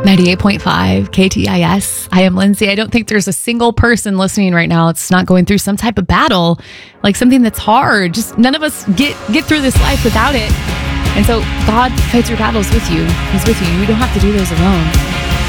98.5 KTIS. I am Lindsay. I don't think there's a single person listening right now that's not going through some type of battle, like something that's hard. Just none of us get through this life without it. And so God fights your battles with you. He's with you. You don't have to do those alone.